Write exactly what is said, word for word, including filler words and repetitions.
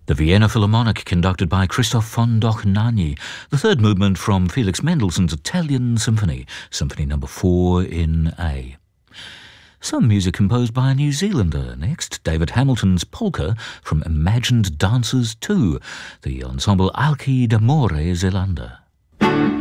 The Vienna Philharmonic, conducted by Christoph von Dohnanyi, the third movement from Felix Mendelssohn's Italian Symphony, Symphony number four in A. Some music composed by a New Zealander. Next, David Hamilton's Polka from Imagined Dancers two, the ensemble Alki d'Amore Zeelander.